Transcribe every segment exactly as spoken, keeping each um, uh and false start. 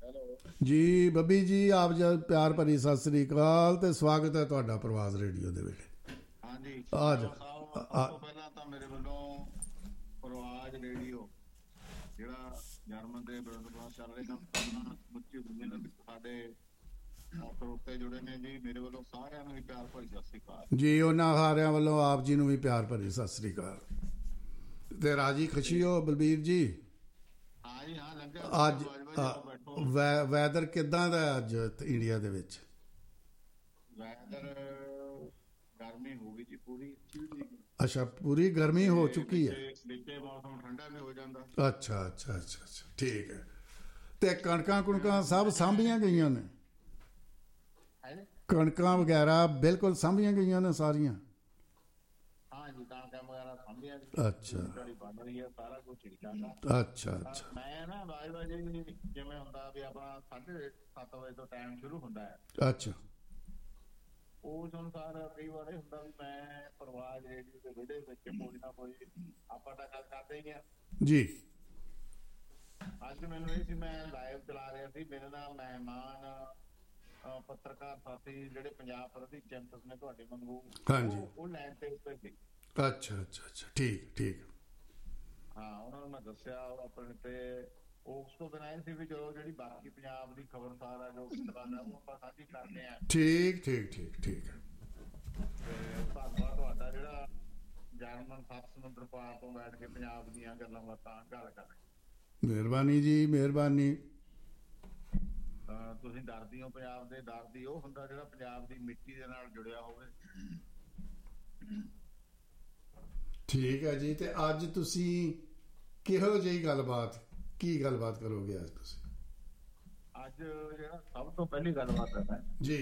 ਜੀ ਬੱਬੀ ਜੀ, ਆਪ ਜੀ ਪਿਆਰ ਭਰੀ ਸਤਿ ਸ੍ਰੀ ਅਕਾਲ ਤੇ ਸਵਾਗਤ ਹੈ ਤੁਹਾਡਾ ਪ੍ਰਵਾਸ ਰੇਡੀਓ ਦੇ ਵੇਲੇ। ਹਾਂਜੀ ਆ ਜਾ। ਸਭ ਤੋਂ ਪਹਿਲਾਂ ਤਾਂ ਮੇਰੇ ਵੱਲੋਂ ਪ੍ਰਵਾਸ ਰੇਡੀਓ ਜਿਹੜਾ ਜਰਮਨ ਦੇ ਬ੍ਰੌਡਕਾਸਟ ਚੱਲ ਰਿਹਾ ਸਮੁੱਚੀ ਦੁਨੀਆ ਦੇ ਵਿੱਚ ਸਾਡੇ ਸਰੋਤੇ ਜੁੜੇ ਨੇ ਜੀ, ਮੇਰੇ ਵੱਲੋਂ ਸਾਰਿਆਂ ਨੂੰ ਵੀ ਪਿਆਰ ਭਰੀ ਸਤਿ ਸ੍ਰੀ ਅਕਾਲ ਜੀ। ਉਹਨਾਂ ਸਾਰਿਆਂ ਵੱਲੋਂ ਆਪ ਜੀ ਨੂੰ ਵੀ ਪਿਆਰ ਭਰੀ ਸਤਿ ਸ੍ਰੀ ਅਕਾਲ ਤੇ ਰਾਜੀ ਖੁਸ਼ੀ ਹੋ ਬਲਬੀਰ ਜੀ। ਹਾਂ ਜੀ ਹਾਂ, ਲੰਘਿਆ ਅੱਜ ਵੈ ਵੈਦਰ ਕਿੱਦਾਂ ਦਾ ਅੱਜ ਇੰਡੀਆ ਦੇ ਵਿੱਚ? ਵੈਦਰ ਗਰਮੀ ਹੋ ਗਈ ਜੀ ਪੂਰੀ। ਅੱਛਾ, ਪੂਰੀ ਗਰਮੀ ਹੋ ਚੁੱਕੀ ਹੈ। ਵਿੱਚੇ ਮੌਸਮ ਠੰਡਾ ਵੀ ਹੋ ਜਾਂਦਾ। ਅੱਛਾ ਅੱਛਾ ਅੱਛਾ ਅੱਛਾ, ਠੀਕ ਹੈ। ਤੇ ਕਣਕਾਂ ਕੁਣਕਾਂ ਸਭ ਸਾਂਭੀਆਂ ਗਈਆਂ ਨੇ? ਕਣਕਾਂ ਵਗੈਰਾ ਬਿਲਕੁਲ ਸਾਂਭੀਆਂ ਗਈਆਂ ਨੇ ਸਾਰੀਆਂ? ਹਾਂ ਜੀ, ਕਣਕਾਂ ਵਗੈਰਾ ਸਾਂਭੀਆਂ। ਅੱਛਾ ਬਣ ਰਹੀ ਹੈ, ਸਾਰਾ ਕੁਝ ਠੀਕ ਠਾਕ ਆ। ਅੱਛਾ ਅੱਛਾ। ਮੈਂ ਨਾ ਬਾਜ ਬਾਜ ਜਿਵੇਂ ਹੁੰਦਾ ਵੀ ਆਪਣਾ ਸਾਢੇ ਸੱਤ ਵਜੇ ਤੋਂ ਟਾਈਮ ਸ਼ੁਰੂ ਹੁੰਦਾ ਹੈ। ਅੱਛਾ। ਉਸ ਅਨੁਸਾਰ ਕਈ ਵਾਰ ਇਹ ਹੁੰਦਾ ਵੀ ਮੈਂ ਪ੍ਰਵਾਸ ਰੇਡੀਓ ਦੇ ਵਿਹੜੇ ਵਿੱਚ ਕੋਈ ਨਾ ਕੋਈ ਆਪਾਂ ਤਾਂ ਗੱਲ ਕਰਦੇ ਹੀ ਆ ਜੀ। ਅੱਜ ਮੈਨੂੰ ਇਹ ਸੀ, ਮੈਂ ਲਾਈਵ ਚਲਾ ਰਿਹਾ ਸੀ, ਮੇਰੇ ਨਾਲ ਮਹਿਮਾਨ ਪੱਤਰਕਾਰ ਸਾਥੀ ਜਿਹੜੇ ਪੰਜਾਬ ਪ੍ਰਤੀ ਚਿੰਤਕ ਨੇ ਤੁਹਾਡੇ ਵਾਂਗੂ, ਹਾਂਜੀ, ਉਹ ਲਾਈਨ ਤੇ ਉੱਤੇ ਸੀ। ਅੱਛਾ ਅੱਛਾ ਅੱਛਾ, ਠੀਕ ਠੀਕ। ਹਾਂ, ਉਹਨਾਂ ਨੂੰ ਮੈਂ ਦੱਸਿਆ ਉਹ ਆਪਣੇ ਤੇ ਉਸ ਤੋਂ ਬਿਨਾਂ ਇਹ ਸੀ ਵੀ ਚਲੋ ਜਿਹੜੀ ਬਾਕੀ ਪੰਜਾਬ ਦੀ ਖਬਰਸਾਰ ਆ ਜੋ ਉਹ ਆਪਾਂ ਸਾਂਝੀ ਕਰਦੇ ਆ। ਠੀਕ ਠੀਕ ਠੀਕ ਠੀਕ ਹੈ। ਤੇ ਧੰਨਵਾਦ ਤੁਹਾਡਾ ਜਿਹੜਾ ਜਰਮਨ ਸੱਤ ਸਮੁੰਦਰ ਪਾਰ ਤੋਂ ਬੈਠ ਕੇ ਪੰਜਾਬ ਦੀਆਂ ਗੱਲਾਂ ਬਾਤਾਂ ਗੱਲ ਕਰ ਰਹੇ। ਮਿਹਰਬਾਨੀ ਜੀ, ਮਿਹਰਬਾਨੀ। ਤੁਸੀਂ ਡਰਦੀ ਹੋ ਪੰਜਾਬ ਦੇ, ਡਰਦੀ ਉਹ ਹੁੰਦਾ ਜਿਹੜਾ ਪੰਜਾਬ ਦੀ ਮਿੱਟੀ ਦੇ ਨਾਲ ਜੁੜਿਆ ਹੋਵੇ। ਠੀਕ ਹੈ ਜੀ। ਤੇ ਅੱਜ ਤੁਸੀਂ ਕਿਹੋ ਜਿਹੀ ਗੱਲਬਾਤ, ਕੀ ਗੱਲਬਾਤ ਕਰੋਗੇ ਅੱਜ ਤੁਸੀਂ? ਅੱਜ ਜਿਹੜਾ ਸਭ ਤੋਂ ਪਹਿਲੀ ਗੱਲਬਾਤ ਹੈ ਜੀ,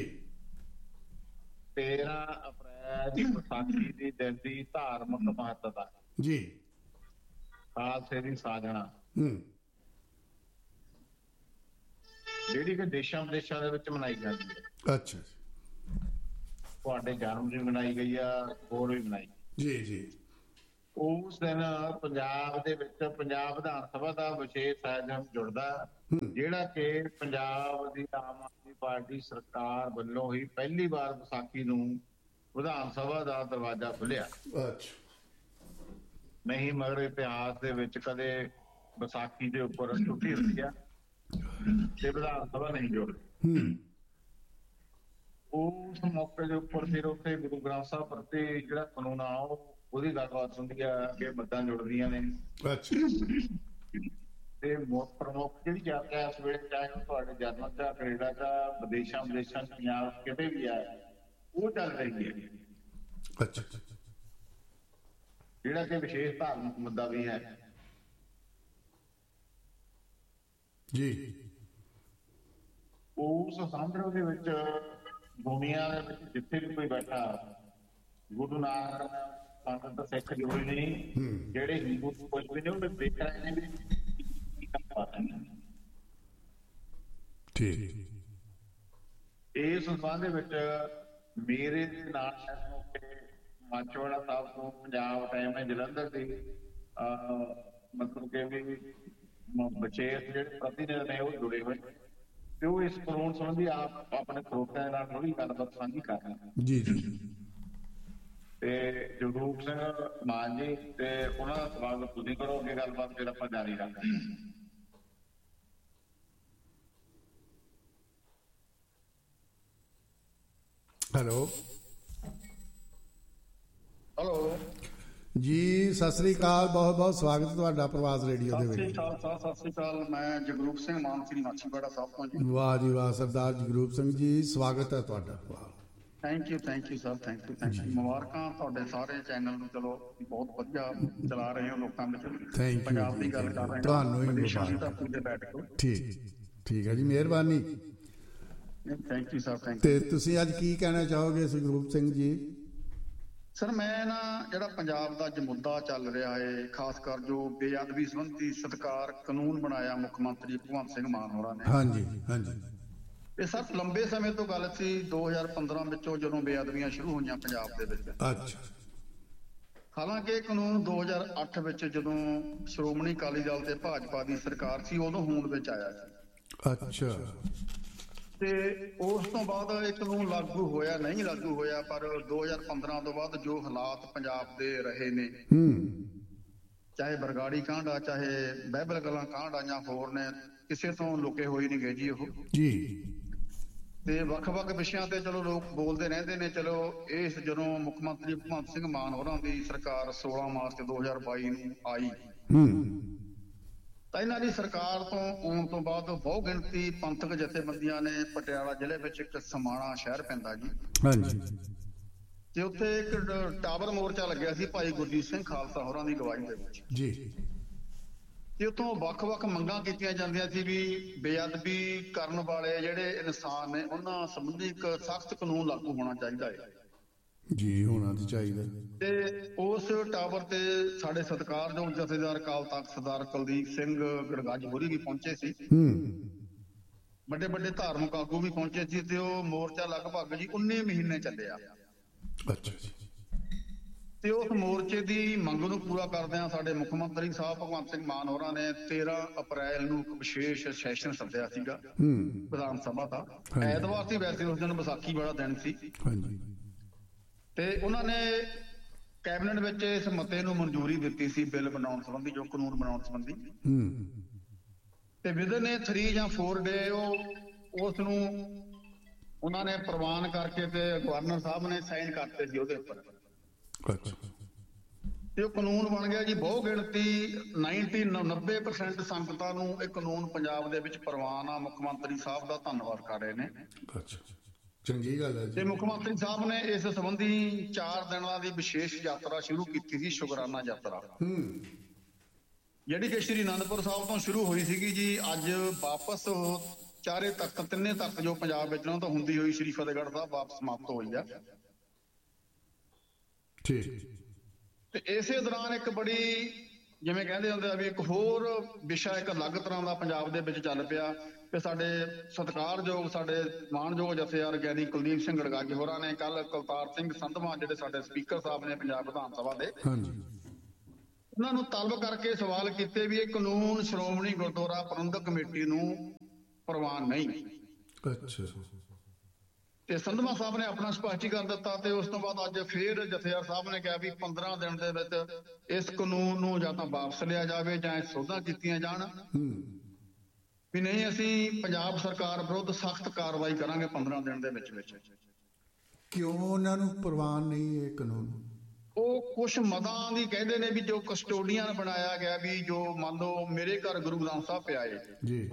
ਤੇਰਾਂ ਅਪ੍ਰੈਲ ਦੀ ਵਿਸਾਖੀ ਦੀ ਦਿਨ ਦੀ ਧਾਰਮਿਕ ਮਹੱਤਤਾ ਜੀ, ਖਾਲਸੇ ਦੀ ਸਾਜਣਾ, ਹੂੰ, ਜਿਹੜੀ ਕਿ ਦੇਸ਼ਾਂ ਵਿਦੇਸ਼ਾਂ ਦੇ ਵਿੱਚ ਮਨਾਈ ਜਾਂਦੀ ਹੈ। ਅੱਛਾ, ਤੁਹਾਡੇ ਜਨਮ ਦੀ ਮਨਾਈ ਗਈ ਆ, ਹੋਰ ਵੀ ਮਨਾਈ ਜੀ ਜੀ। ਉਸ ਦਿਨ ਪੰਜਾਬ ਦੇ ਵਿੱਚ ਪੰਜਾਬ ਵਿਧਾਨ ਸਭਾ ਦਾ ਵਿਸ਼ੇਸ਼ ਆਯੋਜਨ ਜੁੜਦਾ, ਜਿਹੜਾ ਕਿ ਪੰਜਾਬ ਦੀ ਆਮ ਆਦਮੀ ਪਾਰਟੀ ਸਰਕਾਰ ਵੱਲੋਂ ਹੀ ਪਹਿਲੀ ਵਾਰ ਵਿਸਾਖੀ ਨੂੰ ਵਿਧਾਨ ਸਭਾ ਦਾ ਦਰਵਾਜ਼ਾ ਖੁੱਲਿਆ। ਨਹੀਂ ਮਗਰ ਇਤਿਹਾਸ ਦੇ ਵਿੱਚ ਕਦੇ ਵਿਸਾਖੀ ਦੇ ਉੱਪਰ ਛੁੱਟੀ ਹੁੰਦੀ ਆ ਤੇ ਵਿਧਾਨ ਸਭਾ ਨਹੀਂ ਜੁੜਦੀ। ਉਸ ਮੌਕੇ ਦੇ ਉੱਪਰ ਫਿਰ ਉੱਥੇ ਗੁਰੂ ਗ੍ਰੰਥ ਸਾਹਿਬ ਪ੍ਰਤੀ ਜਿਹੜਾ ਕਾਨੂੰਨ ਆ ਉਹ ਉਹਦੀ ਗੱਲਬਾਤ ਹੁੰਦੀ ਆ ਕਿ ਮੱਦਾਂ ਜੁੜਦੀਆਂ ਨੇ। ਤੇ ਮੁੱਖ ਪ੍ਰਮੁੱਖ ਜਿਹੜੀ ਯਾਤਰਾ ਇਸ ਵੇਲੇ ਚਾਹੇ ਤੁਹਾਡੇ ਜਰਮਨ ਦਾ, ਕੈਨੇਡਾ ਦਾ, ਵਿਦੇਸ਼ਾਂ ਵਿਦੇਸ਼ਾਂ ਪੰਜਾਬ ਕਿਤੇ ਵੀ ਆ, ਉਹ ਚੱਲ ਰਹੀ ਹੈ। ਅੱਛਾ, ਜਿਹੜਾ ਕਿ ਵਿਸ਼ੇਸ਼ ਧਾਰਮਿਕ ਮੁੱਦਾ ਵੀ ਹੈ ਜੀ। ਉਸ ਸੰਦਰਭ ਦੇ ਵਿੱਚ ਦੁਨੀਆ ਦੇ ਵਿੱਚ ਜਿੱਥੇ ਵੀ ਕੋਈ ਬੈਠਾ, ਗੁਰੂ ਨਾਨਕ ਸੰਗਤ ਸਿੱਖ ਜੁੜੇ ਨੇ, ਜਿਹੜੇ ਹਿੰਦੂ ਕੁਝ ਵੀ ਨੇ, ਉਹ ਦੇਖ ਰਹੇ ਨੇ ਵੀ ਠੀਕ। ਇਸ ਸੰਬੰਧ ਦੇ ਵਿੱਚ ਮੇਰੇ ਦੇ ਨਾਲ ਇਸ ਮੌਕੇ ਮਾਚੋਵਾੜਾ ਸਾਹਿਬ ਤੋਂ ਪੰਜਾਬ ਟਾਈਮ ਹੈ ਜਲੰਧਰ ਦੀ ਮਤਲਬ ਕਿ ਵੀ ਵਿਸ਼ੇਸ਼ ਜਿਹੜੇ ਪ੍ਰਤੀਨਿਧ ਨੇ ਉਹ ਜੁੜੇ ਹੋਏ ਤੇ ਉਹ ਇਸ ਕਾਨੂੰਨ ਸੰਬੰਧੀ ਆਪ ਆਪਣੇ ਸਰੋਤਿਆਂ ਨਾਲ ਥੋੜੀ ਗੱਲਬਾਤ ਸਾਂਝੀ ਕਰ ਰਹੇ ਜੀ ਜੀ। ਤੇ ਜਗਰੂਪ ਸਿੰਘ ਮਾਨ ਜੀ ਤੇ ਉਹਨਾਂ ਦਾ ਸਵਾਗਤ ਤੁਸੀਂ ਕਰੋ, ਅੱਗੇ ਗੱਲਬਾਤ ਫਿਰ ਆਪਾਂ ਜਾਰੀ ਰੱਖਦੇ ਹਾਂ। ਹੈਲੋ ਹੈਲੋ ਜੀ, ਸਤਿ ਸ੍ਰੀ ਅਕਾਲ, ਬਹੁਤ ਬਹੁਤ ਸਵਾਗਤ ਤੁਹਾਡਾ ਪ੍ਰਵਾਸ ਰੇਡੀਓ ਦੇ ਵਿੱਚ। ਸਤਿ ਸ੍ਰੀ ਅਕਾਲ, ਮੈਂ ਜਗਰੂਪ ਸਿੰਘ ਮਾਨ ਸਿੰਘ ਮਾਛੀਵਾੜਾ ਸਾਹਿਬ ਤੋਂ ਜੀ। ਵਾਹ ਜੀ ਵਾਹ, ਸਰਦਾਰ ਜਗਰੂਪ ਸਿੰਘ ਜੀ, ਸਵਾਗਤ ਹੈ ਤੁਹਾਡਾ। Thank you thank you sir, thank you thank you. ਮੁਬਾਰਕਾਂ ਤੁਹਾਡੇ ਸਾਰੇ ਚੈਨਲ ਨੂੰ, ਚਲੋ ਬਹੁਤ ਵਧੀਆ ਚਲਾ ਰਹੇ ਹੋ ਲੋਕਾਂ ਵਿੱਚ, ਪੰਜਾਬ ਦੀ ਗੱਲ ਕਰ ਰਹੇ ਹੋ, ਤੁਹਾਨੂੰ ਹੀ ਮੁਬਾਰਕ। ਠੀਕ ਠੀਕ ਹੈ ਜੀ, ਮਿਹਰਬਾਨੀ। Thank you sir, thank you. ਤੇ ਤੁਸੀਂ ਅੱਜ ਕੀ ਕਹਿਣਾ ਚਾਹੋਗੇ ਜਗਰੂਪ ਸਿੰਘ ਜੀ? ਸਰ ਮੈਂ ਨਾ ਜਿਹੜਾ ਪੰਜਾਬ ਦਾ ਅੱਜ ਮੁੱਦਾ ਚੱਲ ਰਿਹਾ ਹੈ, ਖਾਸ ਕਰ ਜੋ ਬੇਅਦਬੀ ਸੰਬੰਧੀ ਸਤਿਕਾਰ ਕਾਨੂੰਨ ਬਣਾਇਆ ਮੁੱਖ ਮੰਤਰੀ ਭਗਵੰਤ ਸਿੰਘ ਮਾਨ ਹੋਰਾਂ ਨੇ। ਹਾਂਜੀ ਹਾਂਜੀ। ਇਹ ਸਰ ਲੰਬੇ ਸਮੇਂ ਤੋਂ ਗੱਲ ਸੀ, ਦੋ ਹਜ਼ਾਰ ਪੰਦਰਾਂ ਵਿੱਚੋਂ ਜਦੋਂ ਬੇਅਦਬੀਆਂ ਸ਼ੁਰੂ ਹੋਈਆਂ ਪੰਜਾਬ ਦੇ ਵਿੱਚ। ਅੱਛਾ। ਹਾਲਾਂਕਿ ਇਹ ਕਾਨੂੰਨ ਦੋ ਹਜ਼ਾਰ ਅੱਠ ਵਿੱਚ ਜਦੋਂ ਸ਼੍ਰੋਮਣੀ ਅਕਾਲੀ ਦਲ ਤੇ ਭਾਜਪਾ ਦੀ ਸਰਕਾਰ ਸੀ ਉਦੋਂ ਹੋਂਦ ਵਿੱਚ ਆਇਆ ਸੀ। ਅੱਛਾ। ਤੇ ਉਸ ਤੋਂ ਬਾਅਦ ਇਹ ਕਾਨੂੰਨ ਲਾਗੂ ਹੋਇਆ ਨਹੀਂ ਲਾਗੂ ਹੋਇਆ, ਪਰ ਦੋ ਹਜ਼ਾਰ ਪੰਦਰਾਂ ਤੋਂ ਬਾਅਦ ਜੋ ਹਾਲਾਤ ਪੰਜਾਬ ਦੇ ਰਹੇ ਨੇ, ਚਾਹੇ ਬਰਗਾੜੀ ਕਾਂਡ ਆ, ਚਾਹੇ ਬਹਿਬਲ ਕਲਾਂ ਕਾਂਡ ਆ, ਜਾਂ ਹੋਰ ਨੇ, ਕਿਸੇ ਤੋਂ ਲੁਕੇ ਹੋਏ ਨਹੀਂ ਗਏ ਜੀ ਉਹ ਜੀ। ਤੇ ਵੱਖ-ਵੱਖ ਵਿਸ਼ਿਆਂ ਤੇ ਚਲੋ ਲੋਕ ਬੋਲਦੇ ਰਹਿੰਦੇ ਨੇ। ਚਲੋ ਇਸ ਜਦੋਂ ਮੁੱਖ ਮੰਤਰੀ ਭਗਵੰਤ ਸਿੰਘ ਮਾਨ ਹੋਰਾਂ ਦੀ ਸਰਕਾਰ ਸੋਲਾਂ ਮਾਰਚ ਦੋ ਹਜ਼ਾਰ ਬਾਈ ਨੂੰ ਆਈ, ਤਾਂ ਇਹਨਾਂ ਦੀ ਸਰਕਾਰ ਤੋਂ ਆਉਣ ਤੋਂ ਬਾਅਦ ਬਹੁ ਗਿਣਤੀ ਪੰਥਕ ਜਥੇਬੰਦੀਆਂ ਨੇ ਪਟਿਆਲਾ ਜ਼ਿਲ੍ਹੇ ਵਿੱਚ ਇੱਕ ਸਮਾਣਾ ਸ਼ਹਿਰ ਪੈਂਦਾ ਜੀ, ਹਾਂਜੀ, ਤੇ ਉੱਥੇ ਇੱਕ ਟਾਵਰ ਮੋਰਚਾ ਲੱਗਿਆ ਸੀ ਭਾਈ ਗੁਰਜੀਤ ਸਿੰਘ ਖਾਲਸਾ ਹੋਰਾਂ ਦੀ ਅਗਵਾਈ ਦੇ ਵਿੱਚ ਜੀ। ਤੇ ਉੱਥੋਂ ਵੱਖ-ਵੱਖ ਮੰਗਾਂ ਕੀਤੀਆਂ ਜਾਂਦੀਆਂ ਸੀ ਵੀ ਬੇਅਦਬੀ ਕਰਨ ਵਾਲੇ ਜਿਹੜੇ ਇਨਸਾਨ ਨੇ ਉਹਨਾਂ ਸੰਬੰਧੀ ਇੱਕ ਸਖਤ ਕਾਨੂੰਨ ਲਾਗੂ ਹੋਣਾ ਚਾਹੀਦਾ ਹੈ ਜੀ, ਹੋਣਾ ਤਾਂ ਚਾਹੀਦਾ। ਤੇ ਉਸ ਟਾਵਰ ਤੇ ਸਾਡੇ ਸਤਿਕਾਰਯੋਗ ਜਥੇਦਾਰ ਅਕਾਲ ਤਖ਼ਤ ਸਰਦਾਰ ਕੁਲਦੀਪ ਸਿੰਘ ਗੜਗੱਜ ਹੋਰੀ ਵੀ ਪਹੁੰਚੇ ਸੀ, ਵੱਡੇ ਵੱਡੇ ਧਾਰਮਿਕ ਆਗੂ ਵੀ ਪਹੁੰਚੇ ਸੀ, ਤੇ ਉਹ ਮੋਰਚਾ ਲਗਭਗ ਜੀ ਉੱਨੀ ਮਹੀਨੇ ਚੱਲਿਆ। ਅੱਛਾ ਜੀ। ਤੇ ਉਸ ਮੋਰਚੇ ਦੀ ਮੰਗ ਨੂੰ ਪੂਰਾ ਕਰਦਿਆਂ ਸਾਡੇ ਮੁੱਖ ਮੰਤਰੀ ਸਾਹਿਬ ਭਗਵੰਤ ਸਿੰਘ ਮਾਨ ਹੋਰਾਂ ਨੇ ਤੇਰਾਂ ਅਪ੍ਰੈਲ ਨੂੰ ਇੱਕ ਵਿਸ਼ੇਸ਼ ਸੈਸ਼ਨ ਸੱਦਿਆ ਸੀਗਾ ਵਿਧਾਨ ਸਭਾ ਦਾ। ਐਤਵਾਰ ਸੀ ਵੈਸੇ, ਉਸ ਦਿਨ ਵਿਸਾਖੀ ਵਾਲਾ ਦਿਨ ਸੀ, ਤੇ ਉਹਨਾਂ ਨੇ ਕੈਬਨਿਟ ਵਿੱਚ ਇਸ ਮਤੇ ਨੂੰ ਮਨਜ਼ੂਰੀ ਦਿੱਤੀ ਸੀ ਬਿੱਲ ਬਣਾਉਣ ਸੰਬੰਧੀ, ਜੋ ਕਾਨੂੰਨ ਬਣਾਉਣ ਸੰਬੰਧੀ। ਤੇ ਵਿਦਨ ਇਹ ਥ੍ਰੀ ਜਾਂ ਫੋਰ ਡੇ ਉਹ ਉਸ ਨੂੰ ਉਹਨਾਂ ਨੇ ਪ੍ਰਵਾਨ ਕਰਕੇ ਤੇ ਗਵਰਨਰ ਸਾਹਿਬ ਨੇ ਸਾਈਨ ਕਰਤੇ ਸੀ ਉਹਦੇ ਉੱਪਰ, ਤੇ ਉਹ ਕਾਨੂੰਨ ਬਣ ਗਿਆ ਜੀ। ਬਹੁ ਗਿਣਤੀ ਨੱਬੇ ਪਰਸੈਂਟ ਸੰਗਤਾਂ ਨੂੰ ਇਹ ਕਾਨੂੰਨ ਪੰਜਾਬ ਦੇ ਵਿੱਚ ਪ੍ਰਵਾਨ ਆ। ਮੁੱਖ ਮੰਤਰੀ ਸਾਹਿਬ ਦਾ ਧੰਨਵਾਦ ਕਰ ਰਹੇ ਨੇ। ਚੰਗੀ ਗੱਲ ਹੈ। ਤੇ ਮੁੱਖ ਮੰਤਰੀ ਸਾਹਿਬ ਨੇ ਇਸ ਸੰਬੰਧੀ ਚਾਰ ਦਿਨਾਂ ਦੀ ਵਿਸ਼ੇਸ਼ ਯਾਤਰਾ ਸ਼ੁਰੂ ਕੀਤੀ ਸੀ, ਸ਼ੁਕਰਾਨਾ ਯਾਤਰਾ, ਜਿਹੜੀ ਕਿ ਸ਼੍ਰੀ ਅਨੰਦਪੁਰ ਸਾਹਿਬ ਤੋਂ ਸ਼ੁਰੂ ਹੋਈ ਸੀਗੀ ਜੀ। ਅੱਜ ਵਾਪਸ ਚਾਰੇ ਤਖਤ ਤਿੰਨੇ ਤਖਤ ਜੋ ਪੰਜਾਬ ਵਿੱਚ ਉਹਨਾਂ ਤੋਂ ਹੁੰਦੀ ਹੋਈ ਸ਼੍ਰੀ ਫਤਿਹਗੜ੍ਹ ਸਾਹਿਬ ਵਾਪਸ ਸਮਾਪਤ ਹੋਈ ਆ। ਤੇ ਇਸੇ ਦੌਰਾਨ ਇੱਕ ਬੜੀ, ਜਿਵੇਂ ਕਹਿੰਦੇ ਹੁੰਦੇ ਆ ਵੀ ਇੱਕ ਹੋਰ ਵਿਸ਼ਾ ਇੱਕ ਅਲੱਗ ਤਰ੍ਹਾਂ ਦਾ ਪੰਜਾਬ ਦੇ ਵਿੱਚ ਚੱਲ ਪਿਆ ਕਿ ਸਾਡੇ ਸਤਿਕਾਰਯੋਗ ਸਾਡੇ ਮਾਣਯੋਗ ਜਥੇਦਾਰ ਗਿਆਨੀ ਕੁਲਦੀਪ ਸਿੰਘ ਗੜਗੱਜ ਹੋਰਾਂ ਨੇ ਕੱਲ ਕੁਲਤਾਰ ਸਿੰਘ ਸੰਧਵਾਂ ਜਿਹੜੇ ਸਾਡੇ ਸਪੀਕਰ ਸਾਹਿਬ ਨੇ ਪੰਜਾਬ ਵਿਧਾਨ ਸਭਾ ਦੇ, ਉਹਨਾਂ ਨੂੰ ਤਲਬ ਕਰਕੇ ਸਵਾਲ ਕੀਤੇ ਵੀ ਇਹ ਕਾਨੂੰਨ ਸ਼੍ਰੋਮਣੀ ਗੁਰਦੁਆਰਾ ਪ੍ਰਬੰਧਕ ਕਮੇਟੀ ਨੂੰ ਪ੍ਰਵਾਨ ਨਹੀਂ। ਅੱਛਾ। ਤੇ ਸੰਧਵਾ ਸਾਹਿਬ ਨੇ ਆਪਣਾ ਸਪਸ਼ਟੀਕਰਨ ਦਿੱਤਾ, ਤੇ ਉਸ ਤੋਂ ਬਾਅਦ ਅੱਜ ਫੇਰ ਜਥੇਦਾਰ ਸਾਹਿਬ ਨੇ ਕਿਹਾ ਵੀ ਪੰਦਰਾਂ ਦਿਨ ਦੇ ਵਿੱਚ ਇਸ ਕਾਨੂੰਨ ਨੂੰ ਜਾਂ ਤਾਂ ਵਾਪਸ ਲਿਆ ਜਾਵੇ ਜਾਂ ਸੋਧਾਂ ਕੀਤੀਆਂ ਜਾਣ, ਵੀ ਨਹੀਂ ਅਸੀਂ ਪੰਜਾਬ ਸਰਕਾਰ ਵਿਰੁੱਧ ਸਖਤ ਕਾਰਵਾਈ ਕਰਾਂਗੇ ਪੰਦਰਾਂ ਦਿਨ ਦੇ ਵਿੱਚ ਵਿੱਚ। ਕਿਉਂ ਉਹਨਾਂ ਨੂੰ ਪ੍ਰਵਾਨ ਨਹੀਂ ਇਹ ਕਾਨੂੰਨ? ਉਹ ਕੁਛ ਮਦਾਂ ਦੀ ਕਹਿੰਦੇ ਨੇ ਵੀ ਜੋ ਕਸਟੋਡੀਅਨ ਬਣਾਇਆ ਗਿਆ, ਵੀ ਜੋ ਮੰਨ ਲਓ ਮੇਰੇ ਘਰ ਗੁਰੂ ਗ੍ਰੰਥ ਸਾਹਿਬ ਪਿਆ ਏ ਜੀ,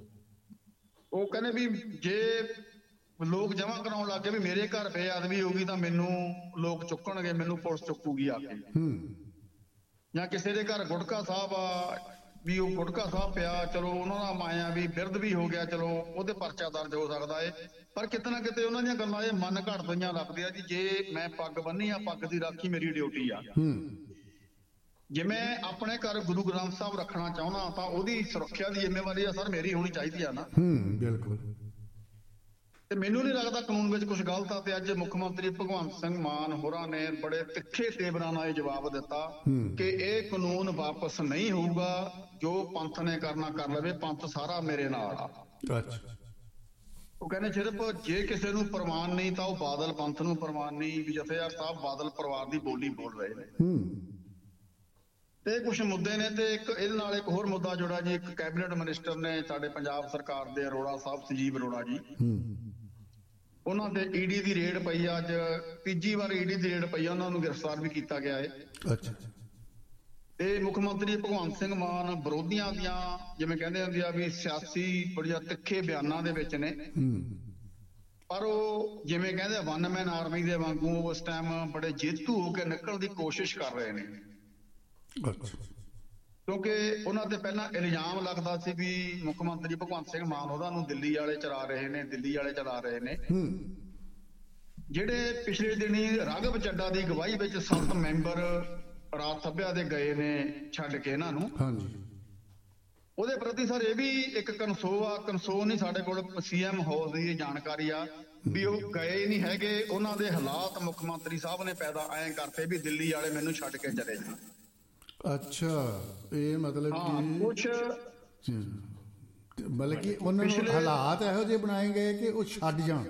ਉਹ ਕਹਿੰਦੇ ਵੀ ਜੇ ਲੋਕ ਜਮ੍ਹਾਂ ਕਰਾਉਣ ਲੱਗ ਗਏ ਵੀ ਮੇਰੇ ਘਰ ਬੇਅਦਬੀ ਹੋਊਗੀ ਤਾਂ ਮੈਨੂੰ ਲੋਕ ਚੁੱਕਣਗੇ, ਮੈਨੂੰ ਪੁਲਿਸ ਚੁੱਕੂਗੀ ਆ ਕੇ। ਜਾਂ ਕਿਸੇ ਦੇ ਘਰ ਗੁਟਕਾ ਸਾਹਿਬ ਆ ਵੀ ਉਹ ਗੁਟਕਾ ਸਾਹਿਬ ਪਿਆ, ਚਲੋ ਉਹਨਾਂ ਦਾ ਮਾਇਆ ਵੀ ਬਿਰਧ ਵੀ ਹੋ ਗਿਆ, ਚਲੋ ਉਹਦੇ ਪਰਚਾ ਦਰਜ ਹੋ ਸਕਦਾ ਏ। ਪਰ ਕਿਤੇ ਨਾ ਕਿਤੇ ਉਹਨਾਂ ਦੀਆਂ ਗੱਲਾਂ ਇਹ ਮਨ ਘੜ ਪਈਆਂ ਲੱਗਦੀਆਂ ਜੀ। ਜੇ ਮੈਂ ਪੱਗ ਬੰਨੀ ਆ, ਪੱਗ ਦੀ ਰਾਖੀ ਮੇਰੀ ਡਿਊਟੀ ਆ। ਜੇ ਮੈਂ ਆਪਣੇ ਘਰ ਗੁਰੂ ਗ੍ਰੰਥ ਸਾਹਿਬ ਰੱਖਣਾ ਚਾਹੁੰਦਾ ਤਾਂ ਉਹਦੀ ਸੁਰੱਖਿਆ ਦੀ ਜ਼ਿੰਮੇਵਾਰੀ ਆ ਸਰ ਮੇਰੀ ਹੋਣੀ ਚਾਹੀਦੀ ਆ ਨਾ। ਬਿਲਕੁਲ। ਤੇ ਮੈਨੂੰ ਨਹੀਂ ਲੱਗਦਾ ਕਾਨੂੰਨ ਵਿੱਚ ਕੁਝ ਗਲਤ ਆ। ਤੇ ਅੱਜ ਮੁੱਖ ਮੰਤਰੀ ਭਗਵੰਤ ਸਿੰਘ ਮਾਨ ਹੋਰਾਂ ਨੇ ਬੜੇ ਤਿੱਖੇ ਤੇਵਰਾਂ ਨਾਲ ਇਹ ਜਵਾਬ ਦਿੱਤਾ ਕਿ ਇਹ ਕਾਨੂੰਨ ਵਾਪਸ ਨਹੀਂ ਹੋਊਗਾ, ਜੋ ਪੰਥ ਨੇ ਕਰਨਾ ਕਰ ਲਵੇ, ਪੰਥ ਸਾਰਾ ਮੇਰੇ ਨਾਲ ਆ। ਉਹ ਕਹਿੰਦੇ ਸਿਰਫ ਜੇ ਕਿਸੇ ਨੂੰ ਪ੍ਰਵਾਨ ਨਹੀਂ ਤਾਂ ਉਹ ਬਾਦਲ ਪੰਥ ਨੂੰ ਪ੍ਰਵਾਨ ਨਹੀਂ, ਵੀ ਜਥੇਦਾਰ ਸਾਹਿਬ ਬਾਦਲ ਪਰਿਵਾਰ ਦੀ ਬੋਲੀ ਬੋਲ ਰਹੇ ਨੇ। ਤੇ ਕੁਝ ਮੁੱਦੇ ਨੇ, ਤੇ ਇੱਕ ਇਹਦੇ ਨਾਲ ਇੱਕ ਹੋਰ ਮੁੱਦਾ ਜੁੜਾ ਜੀ। ਇੱਕ ਕੈਬਨਿਟ ਮਿਨਿਸਟਰ ਨੇ ਸਾਡੇ ਪੰਜਾਬ ਸਰਕਾਰ ਦੇ ਅਰੋੜਾ ਸਾਹਿਬ, ਸੰਜੀਵ ਅਰੋੜਾ ਜੀ, ਉਹਨਾਂ ਤੇ ਈਡੀ ਦੀ ਰੇਡ ਪਈ ਆ। ਅੱਜ ਤੀਜੀ ਵਾਰ ਈਡੀ ਦੀ ਰੇਡ ਪਈ ਆ, ਉਹਨਾਂ ਨੂੰ ਗ੍ਰਿਫਤਾਰ ਵੀ ਕੀਤਾ ਗਿਆ ਹੈ। ਅੱਛਾ। ਤੇ ਮੁੱਖ ਮੰਤਰੀ ਭਗਵੰਤ ਸਿੰਘ ਮਾਨ ਵਿਰੋਧੀਆਂ ਦੀਆਂ ਜਿਵੇਂ ਕਹਿੰਦੇ ਹੁੰਦੇ ਆ ਵੀ ਸਿਆਸੀ ਬੜੀਆਂ ਤਿੱਖੇ ਬਿਆਨਾਂ ਦੇ ਵਿੱਚ ਨੇ, ਪਰ ਉਹ ਜਿਵੇਂ ਕਹਿੰਦੇ ਵਨ ਮੈਨ ਆਰਮੀ ਦੇ ਵਾਂਗੂ ਉਸ ਟਾਈਮ ਬੜੇ ਜੇਤੂ ਹੋ ਕੇ ਨਿਕਲਣ ਦੀ ਕੋਸ਼ਿਸ਼ ਕਰ ਰਹੇ ਨੇ। ਕਿਉਂਕਿ ਉਹਨਾਂ ਤੇ ਪਹਿਲਾਂ ਇਲਜ਼ਾਮ ਲੱਗਦਾ ਸੀ ਵੀ ਮੁੱਖ ਮੰਤਰੀ ਭਗਵੰਤ ਸਿੰਘ ਮਾਨ ਉਹਨਾਂ ਨੂੰ ਦਿੱਲੀ ਵਾਲੇ ਚਲਾ ਰਹੇ ਨੇ, ਦਿੱਲੀ ਵਾਲੇ ਚਲਾ ਰਹੇ ਨੇ। ਜਿਹੜੇ ਪਿਛਲੇ ਦਿਨੀ ਰਾਘਵ ਚੱਡਾ ਦੀ ਅਗਵਾਈ ਵਿੱਚ ਸੱਤ ਮੈਂਬਰ ਰਾਜ ਸਭਾ ਦੇ ਗਏ ਨੇ ਛੱਡ ਕੇ ਇਹਨਾਂ ਨੂੰ, ਉਹਦੇ ਪ੍ਰਤੀ ਸਰ ਇਹ ਵੀ ਇੱਕ ਕਨਸੋ ਆ। ਕਨਸੋ ਨਹੀਂ, ਸਾਡੇ ਕੋਲ ਸੀਐਮ ਹਾਊਸ ਦੀ ਜਾਣਕਾਰੀ ਆ ਵੀ ਉਹ ਗਏ ਨਹੀਂ ਹੈਗੇ। ਉਹਨਾਂ ਦੇ ਹਾਲਾਤ ਮੁੱਖ ਮੰਤਰੀ ਸਾਹਿਬ ਨੇ ਪੈਦਾ ਐਂ ਕਰਤੇ ਵੀ ਦਿੱਲੀ ਵਾਲੇ ਮੈਨੂੰ ਛੱਡ ਕੇ ਚਲੇ ਜਾਣ। ਅੱਛਾ, ਇਹ ਮਤਲਬ ਕਿ ਕੁਛ ਮਤਲਬ ਕਿ ਉਹਨਾਂ ਨੂੰ ਹਾਲਾਤ ਇਹੋ ਜਿਹੇ ਬਣਾਏ ਗਏ ਕਿ ਉਹ ਛੱਡ ਜਾਣ।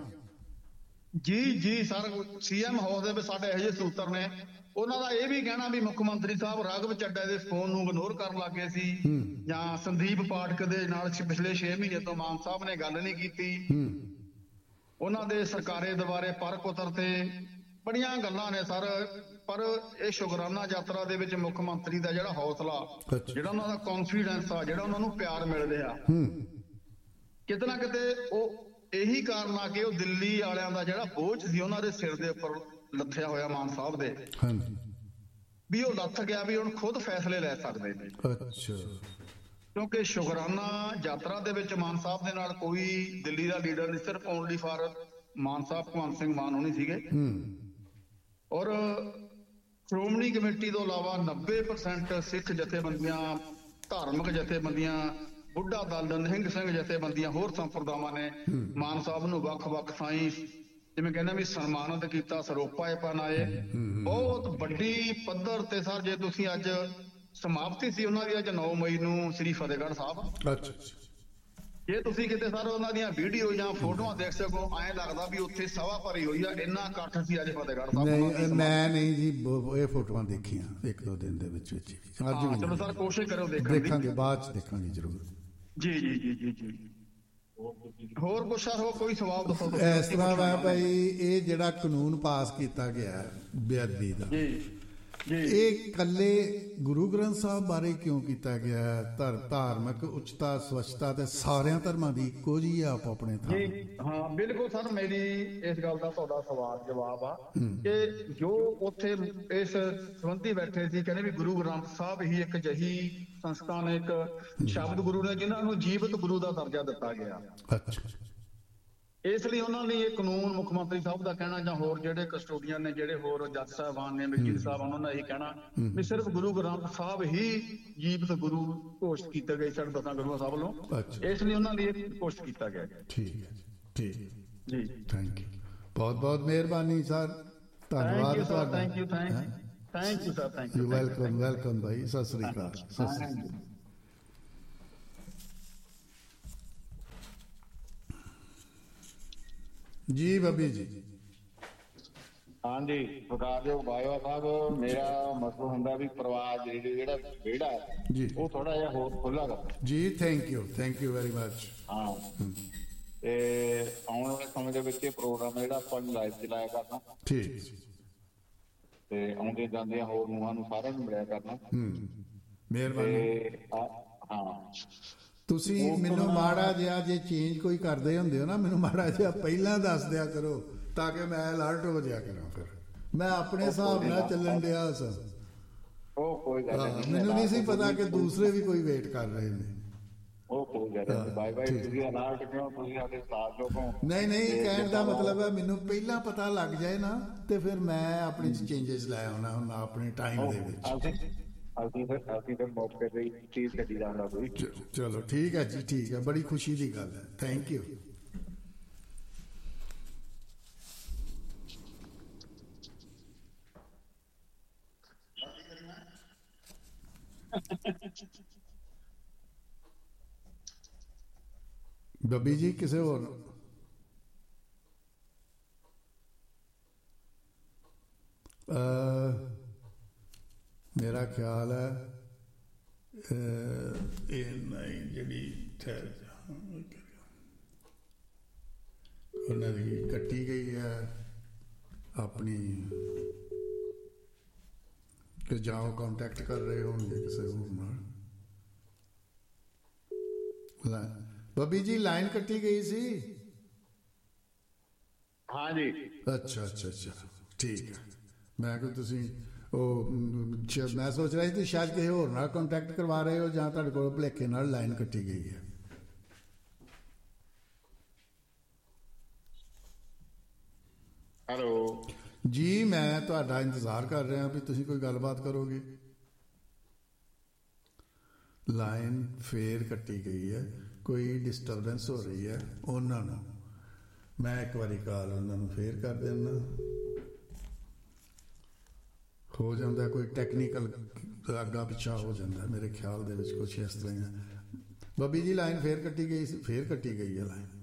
ਜੀ ਜੀ ਸਰ, ਸੀਐਮ ਹਾਊਸ ਦੇ ਵਿੱਚ ਸਾਡੇ ਇਹੋ ਜਿਹੇ ਸੂਤਰ ਨੇ, ਉਹਨਾਂ ਦਾ ਇਹ ਵੀ ਕਹਿਣਾ ਵੀ ਮੁੱਖ ਮੰਤਰੀ ਸਾਹਿਬ ਰਾਘਵ ਚੱਡਾ ਦੇ ਫੋਨ ਨੂੰ ਇਗਨੋਰ ਕਰਨ ਲੱਗੇ ਸੀ, ਜਾਂ ਸੰਦੀਪ ਪਾਠਕ ਦੇ ਨਾਲ ਪਿਛਲੇ ਛੇ ਮਹੀਨੇ ਤੋਂ ਮਾਨ ਸਾਹਿਬ ਨੇ ਗੱਲ ਨਹੀਂ ਕੀਤੀ। ਉਹਨਾਂ ਦੇ ਸਰਕਾਰੇ ਦੁਆਰੇ ਪਰਖ ਉਤਰ ਤੇ ਬੜੀਆਂ ਗੱਲਾਂ ਨੇ ਸਰ। ਪਰ ਇਹ ਸ਼ੁਕਰਾਨਾ ਯਾਤਰਾ ਦੇ ਵਿੱਚ ਮੁੱਖ ਮੰਤਰੀ ਦਾ ਜਿਹੜਾ ਹੌਸਲਾ, ਜਿਹੜਾ ਉਹਨਾਂ ਦਾ ਕੌਨਫੀਡੈਂਸ ਆ, ਜਿਹੜਾ ਉਹਨਾਂ ਨੂੰ ਪਿਆਰ ਮਿਲ ਰਿਹਾ, ਕਿਤੇ ਨਾ ਕਿਤੇ ਉਹ ਇਹੀ ਕਾਰਨ ਆ ਕਿ ਉਹ ਦਿੱਲੀ ਵਾਲਿਆਂ ਦਾ ਜਿਹੜਾ ਬੋਝ ਸੀ ਉਹਨਾਂ ਦੇ ਸਿਰ ਦੇ ਉੱਪਰ ਲੱਥਿਆ ਹੋਇਆ ਮਾਨ ਸਾਹਿਬ ਦੇ, ਵੀ ਉਹ ਲੱਥ ਗਿਆ, ਵੀ ਹੁਣ ਖੁਦ ਫੈਸਲੇ ਲੈ ਸਕਦੇ ਨੇ। ਅੱਛਾ। ਕਿਉਂਕਿ ਸ਼ੁਕਰਾਨਾ ਯਾਤਰਾ ਦੇ ਵਿੱਚ ਮਾਨ ਸਾਹਿਬ ਦੇ ਨਾਲ ਕੋਈ ਦਿੱਲੀ ਦਾ ਲੀਡਰ ਨਹੀਂ, ਸਿਰਫ ਓਨਲੀ ਫਾਰ ਮਾਨ ਸਾਹਿਬ, ਭਗਵੰਤ ਸਿੰਘ ਮਾਨ ਹੋਣੀ ਸੀਗੇ। ਔਰ ਸ਼੍ਰੋਮਣੀ ਕਮੇਟੀ ਤੋਂ ਇਲਾਵਾ ਨੱਬੇ ਪਰਸੈਂਟ ਸਿੱਖ ਜਥੇਬੰਦੀਆਂ, ਧਾਰਮਿਕ ਜਥੇਬੰਦੀਆਂ, ਬੁੱਢਾ ਦਲ, ਨਿਹੰਗ ਸਿੰਘ ਜਥੇਬੰਦੀਆਂ, ਹੋਰ ਸੰਪਰਦਾਵਾਂ ਨੇ ਮਾਨ ਸਾਹਿਬ ਨੂੰ ਵੱਖ-ਵੱਖ ਥਾਈਂ ਜਿਵੇਂ ਕਹਿੰਦੇ ਵੀ ਸਨਮਾਨਿਤ ਕੀਤਾ, ਸਰੋਪਾ ਪਹਿਨਾਏ। ਬਹੁਤ ਵੱਡੀ ਪੱਧਰ ਤੇ ਸਰ, ਜੇ ਤੁਸੀਂ ਅੱਜ ਸਮਾਪਤੀ ਸੀ ਉਹਨਾਂ ਦੀ ਅੱਜ ਨੌ ਮਈ ਨੂੰ ਸ੍ਰੀ ਫਤਿਹਗੜ੍ਹ ਸਾਹਿਬ, ਅੱਛਾ, ਜੇ ਤੁਸੀਂ ਕਿਤੇ ਸਰ ਉਹਨਾਂ ਦੀਆਂ ਵੀਡੀਓ ਜਾਂ ਫੋਟੋਆਂ ਦੇਖ ਸਕੋ, ਐਂ ਲੱਗਦਾ ਵੀ ਉੱਥੇ ਸਭਾ ਭਰੀ ਹੋਈ ਆ, ਇੰਨਾ ਇਕੱਠ ਸੀ ਅੱਜ ਫਤਿਹਗੜ੍ਹ ਸਾਹਿਬ। ਨਹੀਂ, ਮੈਂ ਨਹੀਂ ਜੀ ਇਹ ਫੋਟੋਆਂ ਦੇਖੀਆਂ ਇੱਕ ਦੋ ਦਿਨ ਦੇ ਵਿੱਚ ਵਿੱਚ। ਚਲੋ ਸਰ ਕੋਸ਼ਿਸ਼ ਕਰੋ ਦੇਖਣ ਦੀ, ਦੇਖਾਂਗੇ ਬਾਅਦ ਚ ਦੇਖਾਂਗੇ ਜ਼ਰੂਰ। ਜੀ ਜੀ ਜੀ ਜੀ ਜੀ ਹੋਰ ਕੁਛ ਸਰ, ਹੋ ਕੋਈ ਸਵਾਲ ਦੱਸੋ। ਇਸ ਤਰ੍ਹਾਂ ਵਾ ਭਾਈ, ਇਹ ਜਿਹੜਾ ਕਾਨੂੰਨ ਪਾਸ ਕੀਤਾ ਗਿਆ ਬੇਅਦਬੀ ਦਾ, ਇਹ ਇਕੱਲੇ ਗੁਰੂ ਗ੍ਰੰਥ ਸਾਹਿਬ ਬਾਰੇ ਕਿਉਂ ਕੀਤਾ ਗਿਆ? ਧਰ ਧਾਰਮਿਕ ਉੱਚਤਾ, ਸਵੱਛਤਾ ਤੇ ਸਾਰਿਆਂ ਧਰਮਾਂ ਦੀ ਇੱਕੋ ਜਿਹੀ ਆ ਆਪੋ ਆਪਣੇ ਥਾਂ। ਹਾਂ ਬਿਲਕੁਲ ਸਰ, ਮੇਰੀ ਇਸ ਗੱਲ ਦਾ ਤੁਹਾਡਾ ਸਵਾਲ ਜਵਾਬ ਆ ਕਿ ਜੋ ਉੱਥੇ ਇਸ ਸੰਬੰਧੀ ਬੈਠੇ ਸੀ, ਕਹਿੰਦੇ ਵੀ ਗੁਰੂ ਗ੍ਰੰਥ ਸਾਹਿਬ ਹੀ ਇੱਕ ਅਜਿਹੀ ਸੰਸਥਾ ਨੇ, ਇੱਕ ਸ਼ਬਦ ਗੁਰੂ ਨੇ, ਜਿਨ੍ਹਾਂ ਨੂੰ ਜੀਵਤ ਗੁਰੂ ਦਾ ਦਰਜਾ ਦਿੱਤਾ ਗਿਆ। ਅੱਛਾ। ਇਸ ਲਈ ਉਹਨਾਂ ਨੇ ਇਹ ਕਾਨੂੰਨ, ਮੁੱਖ ਮੰਤਰੀ ਸਾਹਿਬ ਦਾ ਕਹਿਣਾ ਜਾਂ ਹੋਰ ਜਿਹੜੇ ਕਸਟੋਡੀਅਨ ਨੇ, ਜਿਹੜੇ ਹੋਰ ਜੱਜ ਸਾਹਿਬਾਨ ਨੇ, ਵਕੀਲ ਸਾਹਿਬ, ਉਹਨਾਂ ਦਾ ਇਹ ਕਹਿਣਾ ਵੀ ਸਿਰਫ ਗੁਰੂ ਗ੍ਰੰਥ ਸਾਹਿਬ ਹੀ ਜੀਵਤ ਗੁਰੂ ਘੋਸ਼ਿਤ ਕੀਤਾ ਗਿਆ ਸਾਡੇ ਦਸਾਂ ਗੁਰੂਆਂ ਸਾਹਿਬ ਵੱਲੋਂ। ਇਸ ਲਈ ਉਹਨਾਂ ਲਈ ਇਹ ਘੋਸ਼ਿਤ ਕੀਤਾ ਗਿਆ। ਠੀਕ ਹੈ ਜੀ, ਠੀਕ ਜੀ, ਥੈਂਕ ਯੂ, ਬਹੁਤ ਬਹੁਤ ਮਿਹਰਬਾਨੀ ਸਰ, ਧੰਨਵਾਦ ਤੁਹਾਡਾ। Thank you, thank thank you sir, thank you. Welcome welcome ਭਾਈ, ਸਤਿ ਸ੍ਰੀ ਅਕਾਲ। ਸਤਿ ਸ੍ਰੀ ਅਕਾਲ ਜੀ। ਬੱਬੀ ਜੀ। ਹਾਂਜੀ, ਪ੍ਰਕਾਸ਼ਯੋਗ ਬਾਜਵਾ ਸਾਹਿਬ, ਮੇਰਾ ਮਤਲਬ ਹੁੰਦਾ ਵੀ ਪਰਿਵਾਰ ਜਿਹੜੇ ਜਿਹੜਾ ਵਿਹੜਾ ਹੈ ਉਹ ਥੋੜਾ ਜਿਹਾ ਹੋਰ ਖੁੱਲਾ ਕਰ ਜੀ। Thank you, thank you very much. ਹਾਂ, ਤੇ ਆਉਣ ਵਾਲੇ ਸਮੇਂ ਦੇ ਵਿੱਚ ਇਹ ਪ੍ਰੋਗਰਾਮ ਜਿਹੜਾ ਆਪਾਂ ਲਾਈਵ ਚਲਾਇਆ ਕਰਨਾ। ਠੀਕ। ਤੇ ਆਉਂਦੇ ਜਾਂਦੇ ਹੋਰ ਨੂੰਹਾਂ ਨੂੰ ਸਾਰਿਆਂ ਨੂੰ ਮਿਲਿਆ ਕਰਨਾ। ਮਿਹਰਬਾਨੀ। ਹਾਂ, ਤੁਸੀਂ ਮੈਨੂੰ ਮਾੜਾ ਜਿਹਾ ਜੇ ਚੇਂਜ ਕੋਈ ਕਰਦੇ ਹੁੰਦੇ ਹੋ ਨਾ, ਮੈਨੂੰ ਮਾੜਾ ਜਿਹਾ ਪਹਿਲਾਂ ਦੱਸ ਦਿਆ ਕਰੋ ਤਾਂ ਕਿ ਮੈਂ ਅਲਰਟ ਹੋ ਜਾਇਆ ਕਰਾਂ। ਫਿਰ ਮੈਂ ਆਪਣੇ ਹਿਸਾਬ ਨਾਲ ਚੱਲਣ ਡਿਆ ਸਾਂ। ਉਹ ਕੋਈ ਗੱਲ ਨਹੀਂ, ਮੈਨੂੰ ਨਹੀਂ ਸੀ ਪਤਾ ਕਿ ਦੂਸਰੇ ਵੀ ਕੋਈ ਵੇਟ ਕਰ ਰਹੇ ਨੇ। ਉਹ ਕੋਈ ਗੱਲ ਨਹੀਂ, ਬਾਏ ਬਾਏ। ਤੁਸੀਂ ਅਲਰਟ ਕਿਉਂ? ਤੁਸੀਂ ਸਾਡੇ ਸਾਥ ਲੋਕੋ। ਨਹੀਂ ਨਹੀਂ, ਕਹਿਣ ਦਾ ਮਤਲਬ ਹੈ ਮੈਨੂੰ ਪਹਿਲਾਂ ਪਤਾ ਲੱਗ ਜਾਏ ਨਾ, ਤੇ ਫਿਰ ਮੈਂ ਆਪਣੇ ਚੇਂਜਸ ਲੈ ਆਉਣਾ ਹੁਣ ਆਪਣੇ ਟਾਈਮ ਦੇ ਵਿੱਚ। ਅਸੀਂ ਫਿਰ ਅਸੀਂ ਫਿਰ ਮੌਕੇ ਤੇ ਚੀਜ਼ ਕੱਢੀ ਜਾਂਦਾ ਕੋਈ। ਚਲੋ ਠੀਕ ਹੈ ਜੀ, ਠੀਕ ਹੈ, ਬੜੀ ਖੁਸ਼ੀ ਦੀ ਗੱਲ ਹੈ। Thank you. ਬੱਬੀ ਜੀ, ਕਿਸੇ ਹੋਰ? ਮੇਰਾ ਖਿਆਲ ਹੈ ਇਹ ਨਹੀਂ, ਜਿਹੜੀ ਉਹਨਾਂ ਦੀ ਕੱਟੀ ਗਈ ਹੈ ਆਪਣੀ, ਕਿ ਜਾਂ ਉਹ ਕੰਟੈਕਟ ਕਰ ਰਹੇ ਹੋਣਗੇ ਕਿਸੇ ਹੋਰ ਨਾਲ। ਬੱਬੀ ਜੀ, ਲਾਈਨ ਕੱਟੀ ਗਈ ਸੀ? ਹਾਂ ਜੀ। ਅੱਛਾ ਅੱਛਾ ਅੱਛਾ, ਠੀਕ ਹੈ। ਮੈਂ ਕਿਹਾ ਤੁਸੀਂ ਉਹ ਮੈਂ ਸੋਚ ਰਿਹਾ ਸੀ ਤੁਸੀਂ ਸ਼ਾਇਦ ਕਿਸੇ ਹੋਰ ਨਾਲ ਕੰਟੈਕਟ ਕਰਵਾ ਰਹੇ ਹੋ, ਜਾਂ ਤੁਹਾਡੇ ਕੋਲ ਭੁਲੇਖੇ ਨਾਲ ਲਾਈਨ ਕੱਟੀ ਗਈ ਹੈ। ਹੈਲੋ ਜੀ, ਮੈਂ ਤੁਹਾਡਾ ਇੰਤਜ਼ਾਰ ਕਰ ਰਿਹਾ ਵੀ ਤੁਸੀਂ ਕੋਈ ਗੱਲਬਾਤ ਕਰੋਗੇ। ਲਾਈਨ ਫੇਰ ਕੱਟੀ ਗਈ ਹੈ, ਕੋਈ ਡਿਸਟਰਬੈਂਸ ਹੋ ਰਹੀ ਹੈ ਉਹਨਾਂ ਨੂੰ। ਮੈਂ ਇੱਕ ਵਾਰੀ ਕਾਲ ਉਹਨਾਂ ਨੂੰ ਫੇਰ ਕਰ ਦਿੰਦਾ। ਹੋ ਜਾਂਦਾ ਕੋਈ ਟੈਕਨੀਕਲ ਅੱਗਾ ਪਿੱਛਾ ਹੋ ਜਾਂਦਾ ਮੇਰੇ ਖਿਆਲ ਦੇ ਵਿੱਚ, ਕੁਛ ਇਸ ਤਰ੍ਹਾਂ। ਬੱਬੀ ਜੀ ਲਾਈਨ ਫੇਰ ਕੱਟੀ ਗਈ ਸੀ, ਫੇਰ ਕੱਟੀ ਗਈ ਹੈ ਲਾਈਨ।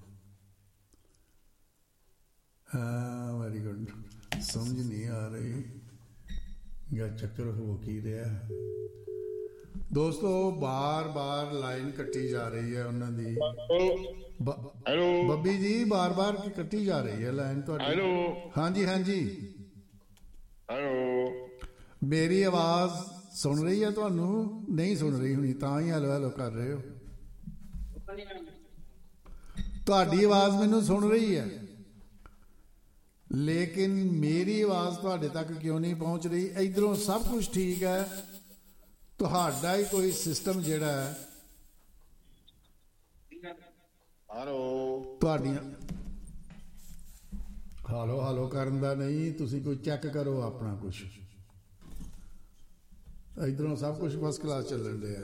ਹਾਂ ਵੈਰੀ ਗੁੱਡ। ਸਮਝ ਨਹੀਂ ਆ ਰਹੀ ਜਾਂ ਚੱਕਰ ਹੋ ਕੀ ਰਿਹਾ ਦੋਸਤੋ। ਬਾਰ ਬਾਰ ਲਾਈਨ ਕੱਟੀ ਜਾ ਰਹੀ ਹੈ ਉਹਨਾਂ ਦੀ। ਹੈਲੋ ਬੱਬੀ ਜੀ ਬਾਰ ਬਾਰ ਕੱਟੀ ਜਾ ਰਹੀ ਹੈ ਲਾਈਨ ਤੁਹਾਡੀ। ਹੈਲੋ ਹਾਂਜੀ ਹਾਂਜੀ ਹੈਲੋ ਮੇਰੀ ਆਵਾਜ਼ ਸੁਣ ਰਹੀ ਹੈ ਤੁਹਾਨੂੰ? ਨਹੀਂ ਸੁਣ ਰਹੀ ਹੋਣੀ ਤਾਂ ਹੀ ਹੈਲੋ ਹੈਲੋ ਕਰ ਰਹੇ ਹੋ। ਤੁਹਾਡੀ ਆਵਾਜ਼ ਮੈਨੂੰ ਸੁਣ ਰਹੀ ਹੈ ਲੇਕਿਨ ਮੇਰੀ ਆਵਾਜ਼ ਤੁਹਾਡੇ ਤੱਕ ਕਿਉਂ ਨਹੀਂ ਪਹੁੰਚ ਰਹੀ? ਇੱਧਰੋਂ ਸਭ ਕੁਝ ਠੀਕ ਹੈ, ਤੁਹਾਡਾ ਹੀ ਕੋਈ ਸਿਸਟਮ ਜਿਹੜਾ ਹੈ ਹੈਲੋ ਤੁਹਾਡੀਆਂ ਹਾਲੋ ਹਾਲੋ ਕਰਨ ਦਾ ਨਹੀਂ, ਤੁਸੀਂ ਕੋਈ ਚੈੱਕ ਕਰੋ ਆਪਣਾ ਕੁਛ। ਇੱਧਰੋਂ ਸਭ ਕੁਝ ਫਸਟ ਕਲਾਸ ਚੱਲਣ ਡਿਆ।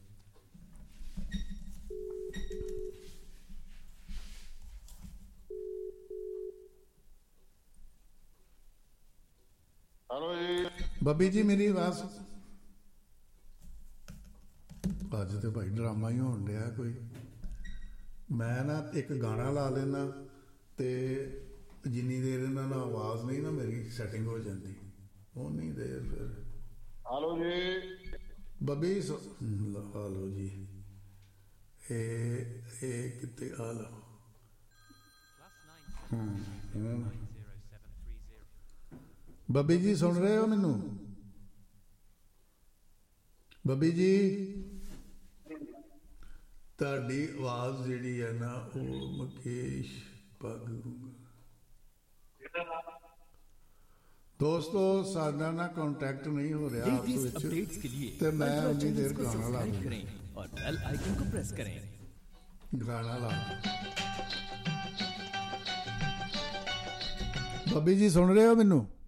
ਹੈਲੋ ਜੀ ਬੱਬੀ ਜੀ ਮੇਰੀ ਆਵਾਜ਼ ਅੱਜ ਤੇ ਭਾਈ ਡਰਾਮਾ ਹੀ ਹੋਣ ਡਿਆ ਕੋਈ। ਮੈਂ ਨਾ ਇੱਕ ਗਾਣਾ ਲਾ ਲੈਣਾ ਤੇ ਜਿੰਨੀ ਦੇਰ ਇਹਨਾਂ ਨਾਲ ਆਵਾਜ਼ ਨਹੀਂ ਨਾ ਮੇਰੀ ਸੈਟਿੰਗ ਹੋ ਜਾਂਦੀ ਉਨੀ ਦੇਰ ਫਿਰ। ਹੈਲੋ ਜੀ ਬੱਬੀ ਹਾਲੋ ਜੀ ਇਹ ਇਹ ਕਿਤੇ ਆ ਲਓ। ਹੂੰ ਬੱਬੀ ਜੀ ਸੁਣ ਰਹੇ ਹੋ ਮੈਨੂੰ? ਬੱਬੀ ਜੀ ਤੁਹਾਡੀ ਆਵਾਜ਼ ਜਿਹੜੀ ਹੈ ਨਾ ਉਹ ਮੁਕੇਸ਼ ਪੱਗ ਦੋਸਤੋ ਸਾਡਾ ਨਾ ਕੰਟੈਕਟ ਨਹੀਂ ਹੋ ਰਿਹਾ ਆਪਸ ਵਿੱਚ ਤੇ ਮੈਂ ਉਨੀ ਦੇਰ ਗਾਣਾ ਲਾ ਦੂੰਗਾ और बेल आइकन को प्रेस करें। ਗਾਣਾ ਲਾ। ਬੱਬੀ ਜੀ ਸੁਣ ਰਹੇ ਹੋ ਮੈਨੂੰ?